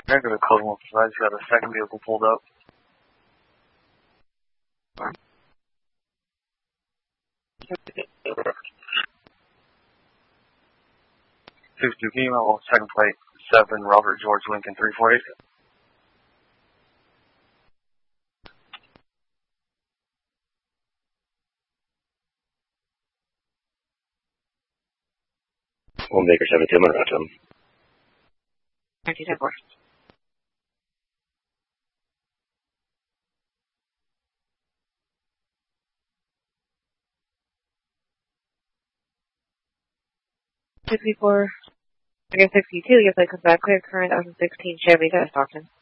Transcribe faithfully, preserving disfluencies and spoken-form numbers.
Negative code one five, you got a second vehicle pulled up. sixty-two Kilo, second plate, seven Robert George Lincoln three forty. One Baker seven two, I'm gonna him. nineteen ten four. sixty-four, I guess sixty-two, your plate comes back clear, current two thousand sixteen Chevy to Stockton.